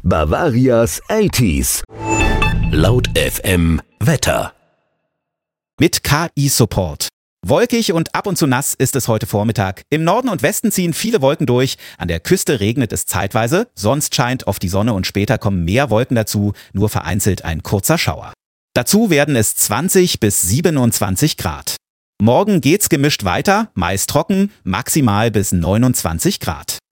Bavarias 80s. Laut FM Wetter. Mit KI-Support. Wolkig und ab und zu nass ist es heute Vormittag. Im Norden und Westen ziehen viele Wolken durch. An der Küste regnet es zeitweise. Sonst scheint oft die Sonne und später kommen mehr Wolken dazu. Nur vereinzelt ein kurzer Schauer. Dazu werden es 20 bis 27 Grad. Morgen geht's gemischt weiter, meist trocken, maximal bis 29 Grad.